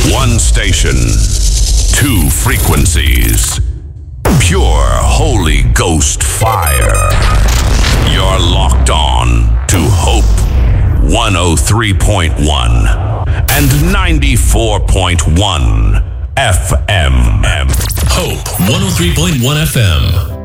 One station, two frequencies. Pure Holy Ghost fire. You're locked on to Hope 103.1 and 94.1 FM. Hope 103.1 FM.